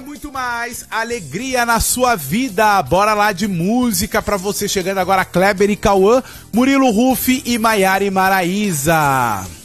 muito mais alegria na sua vida. Bora lá de música pra você. Chegando agora Kleber e Cauã, Murilo Rufi e Maiara e Maraísa.